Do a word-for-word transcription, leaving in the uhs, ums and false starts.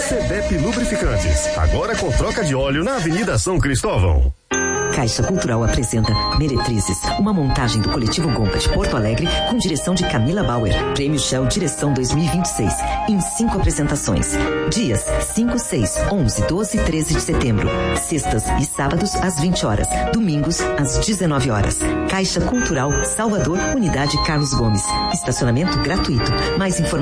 Cedep Lubrificantes, agora com troca de óleo na Avenida São Cristóvão. Caixa Cultural apresenta Meretrizes, uma montagem do Coletivo Gompa de Porto Alegre com direção de Camila Bauer. Prêmio Shell Direção dois mil e vinte e seis, em cinco apresentações. Dias cinco, seis, onze, doze e treze de setembro. Sextas e sábados às vinte horas. Domingos às dezenove horas. Caixa Cultural Salvador, Unidade Carlos Gomes. Estacionamento gratuito. Mais informações